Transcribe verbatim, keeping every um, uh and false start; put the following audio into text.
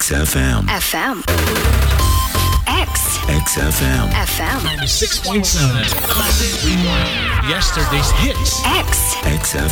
X F M. F M. X. X F M. F M. ninety-six point seven. Classic Rewind. Yesterday's hits. X. X F M.